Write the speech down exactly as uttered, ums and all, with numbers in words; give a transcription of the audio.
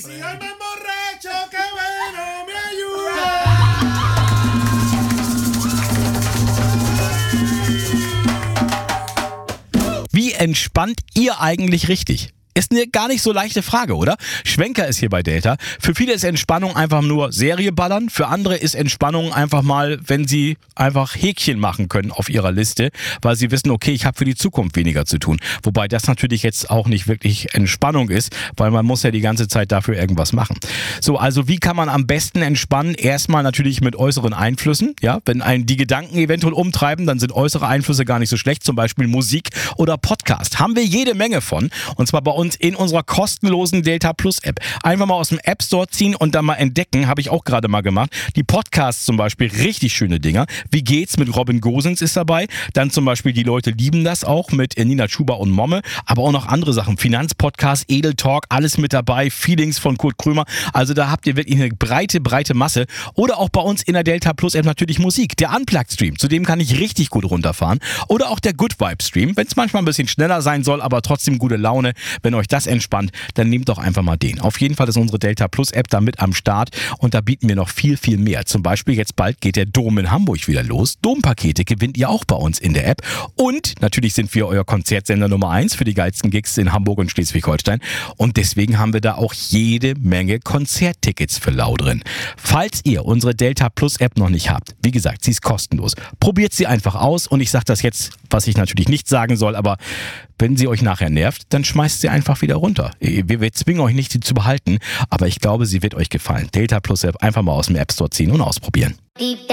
si hoy me emborracho, qué bueno, me ayuda. Wie entspannt ihr eigentlich richtig? Ist eine gar nicht so leichte Frage, oder? Schwenker ist hier bei Delta. Für viele ist Entspannung einfach nur Serie ballern. Für andere ist Entspannung einfach mal, wenn sie einfach Häkchen machen können auf ihrer Liste, weil sie wissen, okay, ich habe für die Zukunft weniger zu tun. Wobei das natürlich jetzt auch nicht wirklich Entspannung ist, weil man muss ja die ganze Zeit dafür irgendwas machen. So, also wie kann man am besten entspannen? Erstmal natürlich mit äußeren Einflüssen. Ja, wenn einen die Gedanken eventuell umtreiben, dann sind äußere Einflüsse gar nicht so schlecht. Zum Beispiel Musik oder Podcast. Haben wir jede Menge von. Und zwar bei uns in unserer kostenlosen Delta Plus App. Einfach mal aus dem App Store ziehen und dann mal entdecken, habe ich auch gerade mal gemacht. Die Podcasts zum Beispiel, richtig schöne Dinger. Wie geht's mit Robin Gosens ist dabei. Dann zum Beispiel Die Leute lieben das auch mit Nina Chuba und Momme. Aber auch noch andere Sachen. Finanzpodcast, Edel Talk, alles mit dabei. Feelings von Kurt Krömer. Also da habt ihr wirklich eine breite, breite Masse. Oder auch bei uns in der Delta Plus App natürlich Musik. Der Unplugged Stream, zu dem kann ich richtig gut runterfahren. Oder auch der Good Vibe Stream, wenn es manchmal ein bisschen schneller sein soll, aber trotzdem gute Laune. Wenn euch das entspannt, dann nehmt doch einfach mal den. Auf jeden Fall ist unsere Delta Plus App da mit am Start und da bieten wir noch viel, viel mehr. Zum Beispiel jetzt bald geht der Dom in Hamburg wieder los. Dompakete gewinnt ihr auch bei uns in der App. Und natürlich sind wir euer Konzertsender Nummer eins für die geilsten Gigs in Hamburg und Schleswig-Holstein. Und deswegen haben wir da auch jede Menge Konzerttickets für lau drin. Falls ihr unsere Delta Plus App noch nicht habt, wie gesagt, sie ist kostenlos. Probiert sie einfach aus und ich sage das jetzt, was ich natürlich nicht sagen soll, aber wenn sie euch nachher nervt, dann schmeißt sie einfach wieder runter. Wir, wir zwingen euch nicht, sie zu behalten, aber ich glaube, sie wird euch gefallen. Delta Plus App einfach mal aus dem App Store ziehen und ausprobieren.